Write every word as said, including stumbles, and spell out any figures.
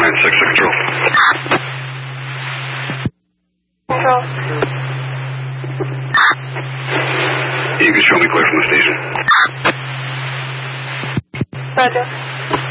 nine six six control. Control. You can show me clear from the station. Roger.